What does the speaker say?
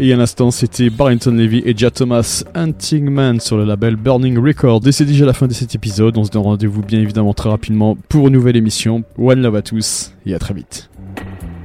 Et à l'instant, c'était Barrington Levy et Jah Thomas, Hunting Man sur le label Burning Records. Et c'est déjà la fin de cet épisode. On se donne rendez-vous bien évidemment très rapidement pour une nouvelle émission. One love à tous et à très vite.